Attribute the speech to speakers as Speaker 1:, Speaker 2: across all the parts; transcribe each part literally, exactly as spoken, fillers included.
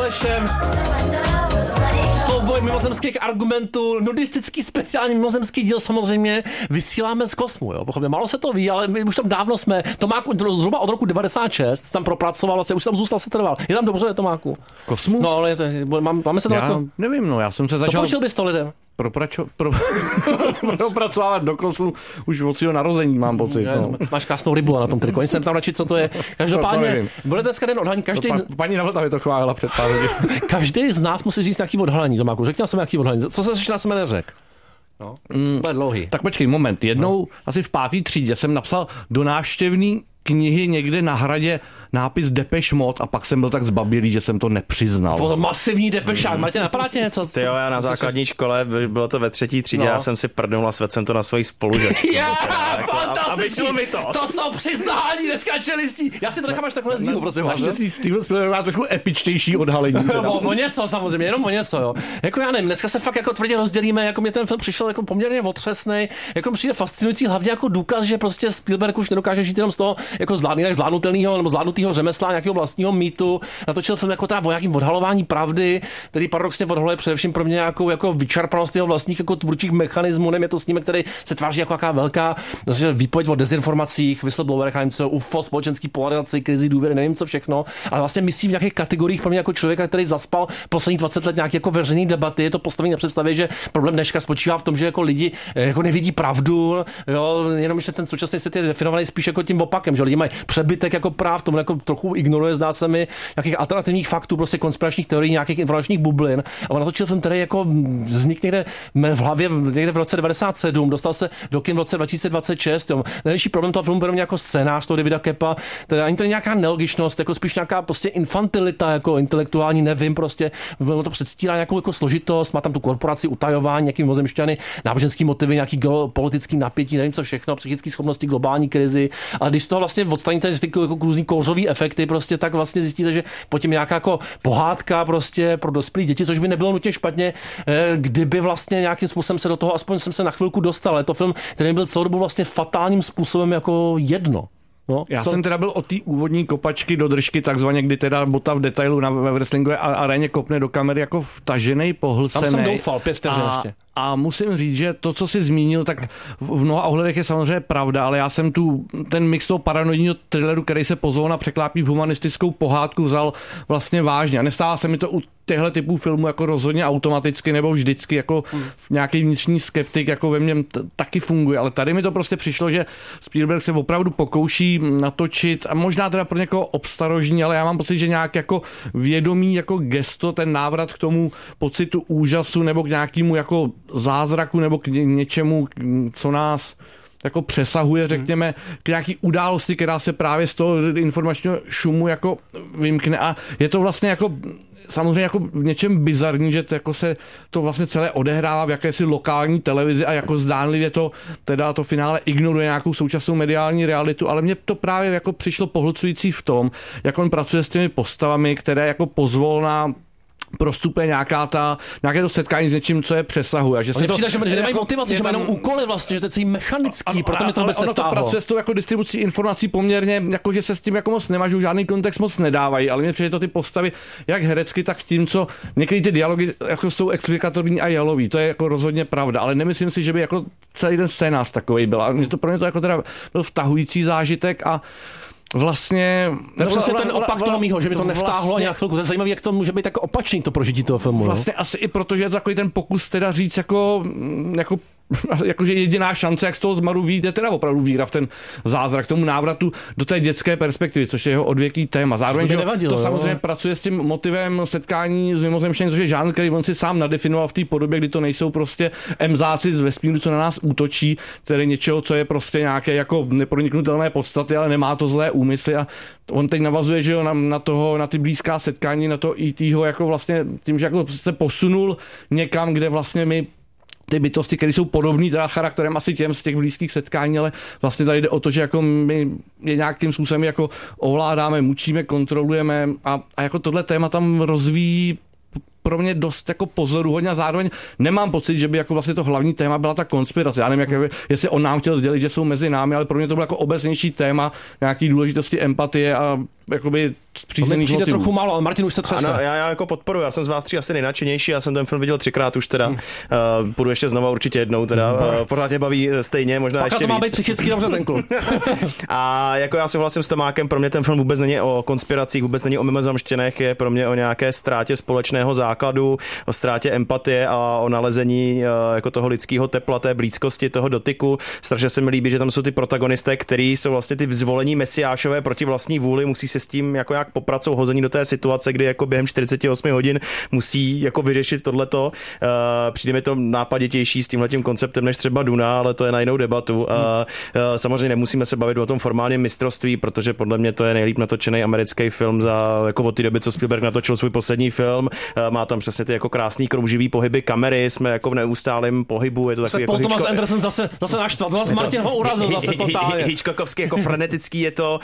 Speaker 1: Alešem. Souboj mimozemských argumentů, nudistický speciální mimozemský díl samozřejmě vysíláme z kosmu, jo. Pochopně, málo se to ví, ale my už tam dávno jsme. Tomáku zhruba od roku devadesát šest tam propracoval, vlastně už tam zůstal, se trval. Je tam dobře, Tomáku?
Speaker 2: V kosmu?
Speaker 1: No, ale je to, máme, máme se to
Speaker 2: já
Speaker 1: jako...
Speaker 2: nevím, no, já jsem se začal...
Speaker 1: Doporučil bys to lidem?
Speaker 2: Propračo, pro, propracovávat do kosmu už od svého narození, mám pocit. No.
Speaker 1: Máš krásnou rybu na tom triku, ani jsem tam radši, co to je. Každopádně, bude dneska den odhalení. Každý...
Speaker 2: Pa, paní na Vltavě to chválila před pár hodin.
Speaker 1: Každý z nás musí říct nějaký odhalení, Tomáku. Řekněl jsem nějaký odhalení. Co se ještě na sebe neřekl? No, mm, bude dlouhý.
Speaker 2: Tak počkej, moment. Jednou, no. asi v pátý třídě jsem napsal do návštěvný knihy někde na hradě nápis Depeche Mode a pak jsem byl tak zbabilý, že jsem to nepřiznal.
Speaker 1: To masivní depešák, máte napadá tě něco?
Speaker 3: Ty jo, já na základní škole, bylo to ve třetí třídě, no. Já jsem si prdnul a svedl jsem to na svoji spolužačku.
Speaker 1: Já, fantastický, mi to. To jsou přiznání, dneska čelistí. Já si to nechám až takhle sdílu, prosím vás.
Speaker 2: Naštěstí Steven Spielberg má trošku epičtější odhalení.
Speaker 1: o, o něco samozřejmě, jenom o něco, jo. Jako já nevím, dneska se fakt jako tvrdě rozdělíme, jako mě ten film přišel jako poměrně otřesnej, jako přijde fascinující, hlavně jako důkaz, že prostě Spielberg už nedokáže žít jenom z toho jako zvládný, zvládnutelného nebo zvládnutého řemesla, nějakého vlastního mýtu. Natočil film jako teda o nějakým odhalování pravdy, který paradoxně odhaluje především pro mě nějakou jako vyčerpanost jeho vlastních jako tvůrčích mechanismů. Nevím, je to snímek, který se tváří jako jaká velká zase výpověď o dezinformacích, whistleblowerech, nevím co, U F O, společenský polarizaci, krizi důvěry, nevím co všechno, ale vlastně myslí v nějakých kategoriích pro mě jako člověka, který zaspal posledních dvacet let nějaké jako veřejné debaty. Je to postavení na představě, že problém dneška spočívá v tom, že jako lidi jako nevidí pravdu, jo, jenom že ten současný svět je definovaný spíš jako tím opakem, že lidi mají přebytek jako práv, tomu jako trochu ignoruje, zdá se mi, nějakých alternativních faktů, prostě konspiračních teorií, nějakých informačních bublin. A on natočil film, který jako vznikl někde v hlavě někde v roce devadesát sedm, dostal se do kin v roce dva tisíce dvacet šest. Jo. Největší problém toho filmu byl jako scénář toho Davida Kepa, teda ani to není nějaká nelogičnost, jako spíš nějaká prostě infantilita, jako intelektuální, nevím, prostě ono to předstírá nějakou jako složitost, má tam tu korporaci, utajování, nějaký mimozemšťany, náboženský motivy, nějaký geopolitický napětí, nevím co všechno, psychické schopnosti, globální krizi. A když z toho vlastně odstraníte ty jako různý kouřový efekty, prostě tak vlastně zjistíte, že potom nějaká jako pohádka prostě pro dospělé děti, což by nebylo nutně špatně, kdyby vlastně nějakým způsobem se do toho aspoň jsem se na chvilku dostal. Je to film, který byl celou dobu vlastně fatálním způsobem jako jedno. No,
Speaker 2: já
Speaker 1: co?
Speaker 2: jsem teda byl od té úvodní kopačky do držky, takzvaně, kdy teda Bota v detailu na ve wrestlingové aréně kopne do kamery jako vtaženej, pohlcenej.
Speaker 1: Tam jsem doufal, pět vteřin ještě.
Speaker 2: A musím říct, že to, co jsi zmínil, tak v mnoha ohledech je samozřejmě pravda, ale já jsem tu ten mix toho paranoidního thrilleru, který se pozvolna překlápí v humanistickou pohádku, vzal vlastně vážně. A nestává se mi to u těchto typů filmů jako rozhodně automaticky nebo vždycky jako mm. nějaký vnitřní skeptik jako ve mně t- taky funguje, ale tady mi to prostě přišlo, že Spielberg se opravdu pokouší natočit a možná teda pro někoho obstarožní, ale já mám pocit, že nějak jako vědomý jako gesto, ten návrat k tomu pocitu úžasu nebo k nějakému jako zázraku nebo k něčemu, co nás jako přesahuje, řekněme, k nějaký události, která se právě z toho informačního šumu jako vymkne a je to vlastně jako samozřejmě jako v něčem bizarní, že to jako se to vlastně celé odehrává v jakési lokální televizi a jako zdánlivě to teda to finále ignoruje nějakou současnou mediální realitu, ale mně to právě jako přišlo pohlcující v tom, jak on pracuje s těmi postavami, které jako pozvolna prostupuje nějaká ta, nějaké to setkání s něčím, co je přesahuje. Že se to,
Speaker 1: přijde, že, že nemají
Speaker 2: jako,
Speaker 1: motivaci, že mají jenom úkoly vlastně, že to je celý mechanický, a, proto mi to vůbec
Speaker 2: ono to pracuje s tou jako distribucí informací poměrně, jako že se s tím jako moc nemažou, žádný kontext moc nedávají, ale mně přijde to ty postavy, jak herecky, tak tím, co některé ty dialogy jako jsou explikatorní a jalový, to je jako rozhodně pravda, ale nemyslím si, že by jako celý ten scénář takový byl. A mě to pro mě to jako teda byl vtahující zážitek a vlastně...
Speaker 1: To je přesně ten opak toho mýho, že by to nevtáhlo vlastně, nějak chvilku. To je zajímavé, jak to může být tak opačný to prožití toho filmu.
Speaker 2: Vlastně no? Asi i proto, že je to takový ten pokus teda říct jako, jako jakože jediná šance, jak z toho zmaru vyjít, je teda opravdu víra v ten zázrak, tomu návratu do té dětské perspektivy, což je jeho odvěký téma. Zároveň, že nevadilo, to samozřejmě jo? Pracuje s tím motivem setkání s mimozemštěním, což je žánr, který on si sám nadefinoval v té podobě, kdy to nejsou prostě emzáci z vesmíru, co na nás útočí, tedy něčeho, co je prostě nějaké jako neproniknutelné podstaty, ale nemá to zlé úmysly a on teď navazuje, že jo, na, na toho, na ty blízká setkání, na to E T ho jako vlastně tím, že jako se posunul někam, kde vlastně my ty bytosti, které jsou podobné teda charakterem asi těm z těch blízkých setkání, ale vlastně tady jde o to, že jako my je nějakým způsobem jako ovládáme, mučíme, kontrolujeme a, a jako tohle téma tam rozvíjí pro mě dost jako pozoruhodně a zároveň nemám pocit, že by jako vlastně to hlavní téma byla ta konspirace. Já nevím, jak, jestli on nám chtěl sdělit, že jsou mezi námi, ale pro mě to bylo jako obecnější téma nějaký důležitosti empatie a jakoby
Speaker 1: To mi
Speaker 2: přízemních
Speaker 1: přijde
Speaker 2: motivů.
Speaker 1: trochu málo, ale Martin už se třese.
Speaker 3: Ano, já, já jako podporuji, já jsem z vás tří asi nejnadšenější, já jsem ten film viděl třikrát už teda, uh, půjdu ještě znova určitě jednou teda, uh, pořád mě baví stejně, možná
Speaker 1: Pak
Speaker 3: ještě
Speaker 1: to má
Speaker 3: víc.
Speaker 1: být psychicky dobře ten kluk.
Speaker 3: A jako já souhlasím s Tomákem, pro mě ten film vůbec není o konspiracích, vůbec není o mimozemštěnech, je pro mě o nějaké ztrátě společného základu, o ztrátě empatie a o nalezení uh, jako toho lidského tepla, té blízkosti, toho dotyku. Strašně se mi líbí, že tam jsou ty protagonisté, kteří jsou vlastně ty zvolení mesiášové proti vlastní vůli, musí se s tím jako jak popracou hození do té situace, kdy jako během čtyřicet osm hodin musí jako vyřešit tohleto. Uh, přijde mi to nápaditější s tímhletím konceptem než třeba Duna, ale to je na jinou debatu. Uh, uh, samozřejmě nemusíme se bavit o tom formálním mistrovství, protože podle mě to je nejlíp natočený americký film za jako od té doby, co Spielberg natočil svůj poslední film. Uh, má tam přesně ty jako krásný krouživý pohyby kamery, jsme jako v neustálém pohybu, je to takový
Speaker 1: Se
Speaker 3: jako
Speaker 1: Paul Thomas
Speaker 3: Hitchcock-
Speaker 1: Anderson zase, zase naštval, zase Martin ho urazil zase totálně.
Speaker 3: Hitchcockovský jako frenetický je to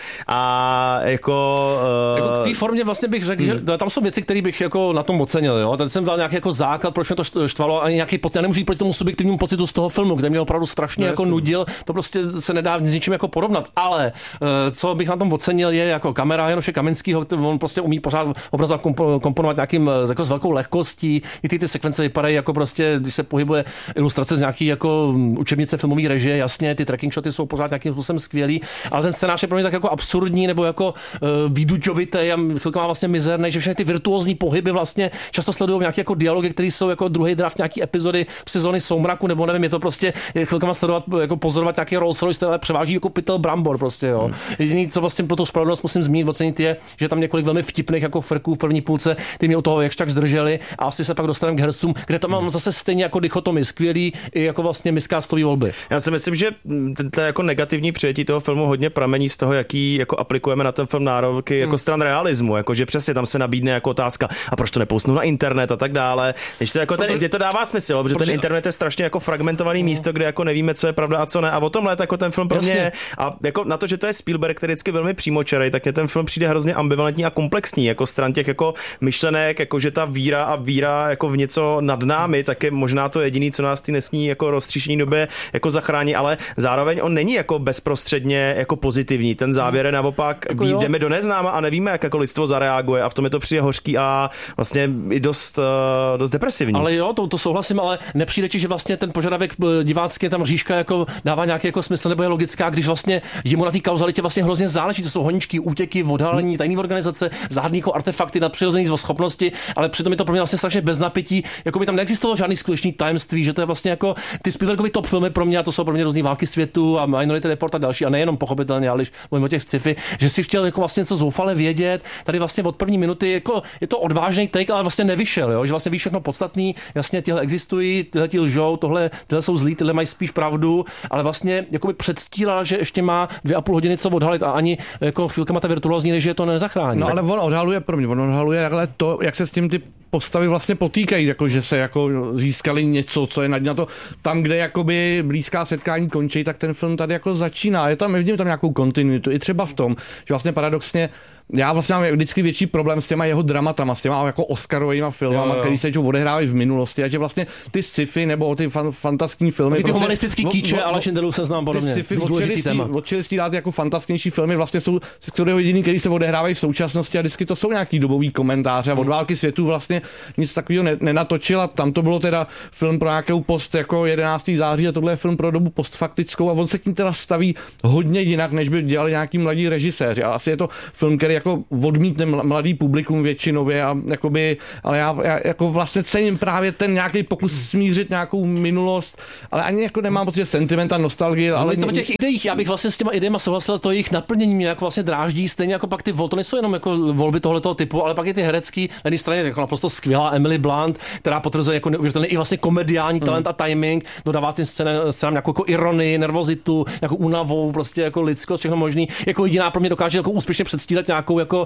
Speaker 3: a jako... Uh,
Speaker 1: Jako v té formě vlastně bych řekl, že tam jsou věci, které bych jako na tom ocenil. Jo? Teď jsem dal nějaký jako základ, proč mě to štvalo, ani nějaký pocit. Já nemůžu jít proti tomu subjektivnímu pocitu z toho filmu, kde mě opravdu strašně
Speaker 2: No,
Speaker 1: jako
Speaker 2: jasně.
Speaker 1: nudil. To prostě se nedá s ničím jako porovnat. Ale uh, co bych na tom ocenil, je jako kamera Janoše Kamenského, on prostě umí pořád obrazovat komponovat nějakým jako s velkou lehkostí. I ty, ty sekvence vypadají jako prostě, když se pohybuje ilustrace z nějaký jako učebnice filmové režie, jasně, ty tracking shoty jsou pořád nějakým způsobem skvělý, ale ten scénář je pro mě tak jako absurdní nebo jako uh, výduťovitý a chvilkama vlastně mizerný, že všechny ty virtuózní pohyby vlastně často sledují nějaké jako dialogy, které jsou jako druhý draft nějaký epizody sezóny Soumraku, nebo nevím, je to prostě je chvilkama sledovat, jako pozorovat nějaký Rolls Royce, ale převáží jako pytel brambor prostě, jo. Hmm. Jediný, co vlastně pro tu spravedlnost musím zmínit, ocenit je, že tam několik velmi vtipných jako frků v první půlce, ty mě u toho jakž tak zdrželi a asi se pak dostaneme k hercům, kde to mám zase stejně jako dichotomy skvělý i jako vlastně miskástový volby.
Speaker 3: Já si myslím, že ten, ten jako negativní přijetí toho filmu hodně pramení z toho, jaký jako aplikujeme na ten film nároky jako hmm. stran realismu, jakože přesně tam se nabídne jako otázka, a proč to nepousnou na internet a tak dále. Když to jako ten, to dává smysl, protože ten internet je strašně jako fragmentovaný no. místo, kde jako nevíme, co je pravda a co ne. A o tomhle jako ten film pro mě je, a jako na to, že to je Spielberg, který vždycky velmi přímočarej, tak mě ten film přijde hrozně ambivalentní a komplexní, jako stran těch jako myšlenek, jako že ta víra a víra jako v něco nad námi, tak je možná to jediný, co nás ty nesní jako roztříšení době jako zachrání, ale zároveň on není jako bezprostředně jako pozitivní. Ten závěr je naopak, jako jdeme do neznáma a nevíme, jak jako lidstvo zareaguje a v tom je to přijde hořký a vlastně i dost, uh, dost depresivní.
Speaker 1: Ale jo, to, to souhlasím, ale nepřijde ti, že vlastně ten požadavek divácký tam říška jako dává nějaký jako smysl nebo je logická, když vlastně jemu na té kauzalitě vlastně hrozně záleží, to jsou honičky, útěky, odhalení, tajné organizace, záhadné jako artefakty, nadpřirozené schopnosti, ale přitom je to pro mě vlastně strašně bez napětí, jako by tam neexistovalo žádný skutečný tajemství, že to je vlastně jako ty Spielbergovy top filmy pro mě, a to jsou pro mě různý Války světu a Minority Report a další, a nejenom pochopitelně, ale když mluvím o těch sci-fi, že si chtěl jako vlastně něco zoufale vědět, tady vlastně od první minuty jako je to odvážný take, ale vlastně nevyšel, jo? Že vlastně víš všechno podstatný, jasně tyhle existují, tyhle ti lžou, tohle, tyhle jsou zlí, tyhle mají spíš pravdu, ale vlastně jakoby předstíral, že ještě má dvě a půl hodiny co odhalit a ani jako chvilkama ta virtuózní režie to nezachrání.
Speaker 2: No
Speaker 1: tak...
Speaker 2: ale on odhaluje, pro mě, on odhaluje ale to, jak se s tím ty postavy vlastně potýkají, jako že se jako získali něco, co je na to. Tam, kde jakoby blízká setkání končí, tak ten film tady jako začíná. Je tam, vidím tam nějakou kontinuitu. I třeba v tom, že vlastně paradoxně já vlastně mám vždycky větší problém s těma jeho dramatama, s těma jako oscarovými filmama, který se odehrávají v minulosti, a že vlastně ty sci-fi nebo ty fan, fantastický filmy.
Speaker 1: Ty
Speaker 2: prostě,
Speaker 1: humanistický kýče, ale Schindlerův seznam podobně.
Speaker 2: Ty sci-fi od čelistí dát jako fantastičnější filmy vlastně jsou z kterého jediný, který se odehrávají v současnosti, a vždycky to jsou nějaký dobový komentáře. A od Války světů vlastně nic takového ne, nenatočil, a tam to bylo teda film pro nějakou post jako jedenáctého září, a tohle je film pro dobu postfaktickou, a on se k ní teda staví hodně jinak, než by dělali nějaký mladí režiséři. A asi je to film, který jako odmítne mladý publikum většinově, a jakoby, ale já, já jako vlastně cením právě ten nějaký pokus smířit nějakou minulost, ale ani jako nemám pocit sentiment a nostalgie, ale
Speaker 1: to o těch ideích, já bych vlastně s těma idejema souhlasil, to jejich naplnění mě jako vlastně dráždí, stejně jako pak ty vol, to nejsou jenom jako volby tohoto typu, ale pak i ty herecký, na jedné straně jako naprosto skvělá Emily Blunt, která potvrzuje jako neuvěřitelný i vlastně komediální talent hmm. a timing, dodává tím scénám nějakou jako ironii, nervozitu, jako únavou, prostě jako lidskost, všechno možný. Jako jediná pro mě dokáže jako úspěšně předstírat nějakou jako,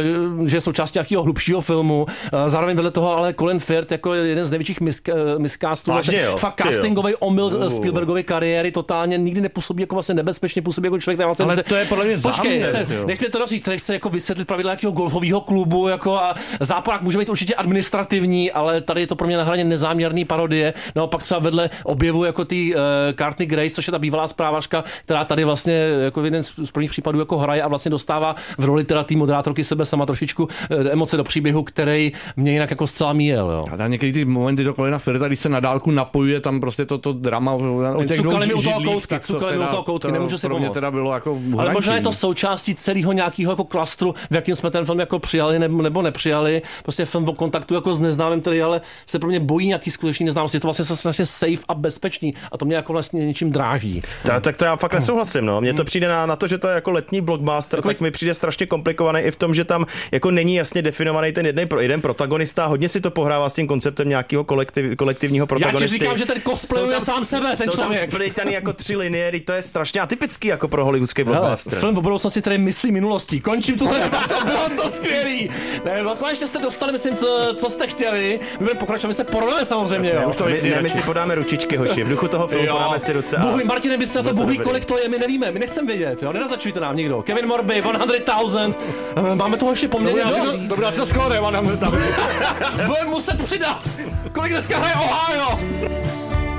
Speaker 1: že je součástí nějakého hlubšího filmu. Zároveň vedle toho ale Colin Firth jako jeden z největších miscastů.
Speaker 3: Vážně, jo,
Speaker 1: fakt castingový omyl uh. Spielbergovy kariéry, totálně nikdy nepůsobí jako vlastně nebezpečně, působí jako člověk, který vlastně
Speaker 2: ale
Speaker 1: se,
Speaker 2: to je podle mě
Speaker 1: počkej,
Speaker 2: záměr,
Speaker 1: chce, nech mě to doříct, který chce jako vysvětlit pravidla nějakého golfového klubu, jako a Záporák může být určitě administrativní, ale tady je to pro mě na hraně nezáměrný parodie. No pak třeba vedle objevu jako ty uh, Courtney Grace, což je ta bývalá zprávařka, která tady vlastně jako jeden z prvních případů jako hraje a vlastně dostává v roli teda teda té moderátorky sebe sama trošičku emoce do příběhu, který mě jinak jako zcela míjel. Jo.
Speaker 2: A tam některý ty momenty do Colina Firtha, když se na dálku napojuje, tam prostě to, to drama o těch dvou židlích, tak to
Speaker 1: teda, to koutky, nemůžu si
Speaker 2: pro mě
Speaker 1: pomoct.
Speaker 2: teda bylo jako hrančí.
Speaker 1: Ale možná je to součástí celého nějakého jako klastru, v jakým jsme ten film jako přijali nebo, nebo nepřijali. Prostě film o kontaktu jako s neznámým, který ale se pro mě bojí nějaký skutečný neznámosti. Je to vlastně strašně safe a bezpečný a to mě jako vlastně něčím dráží.
Speaker 3: Ta, tak to já fakt nesouhlasím, no. Mně to přijde na, na to, že to je jako letní blockbuster, jako... tak mi přijde strašně komplikovaný i v tom, že tam jako není jasně definovaný ten jeden, jeden protagonista. Hodně si to pohrává s tím konceptem nějakého kolektiv, kolektivního protagonisty.
Speaker 1: Já ti říkám, že ten cosplayuje sám sebe, ten
Speaker 3: jsou
Speaker 1: člověk.
Speaker 3: Jsou tam splitaný jako tři linie, to je strašně atypický jako pro hollywoodský blockbuster.
Speaker 1: Film o budoucnosti, který myslí minulostí. Končím tuhle debatu, bylo to skvělý. Ne, no, konečně jste dostali, myslím, co, co jste chtěli. My budeme pokračovat, my se porovnáme samozřejmě. Jo.
Speaker 3: Už to my, ne, my si podáme ručičky, hoši. V duchu toho filmu jo. Podáme si ruce.
Speaker 1: Bohu, Martine, by se na to bohu, kolik to je, my nevíme, my nechceme vědět, jo. Nenazačujte nám nikdo. Kevin Morby, sto tisíc. Máme toho ještě poměrně dost.
Speaker 2: To bude asi skoro, sto tisíc.
Speaker 1: Budeme muset přidat. Kolik dneska hraje Ohio?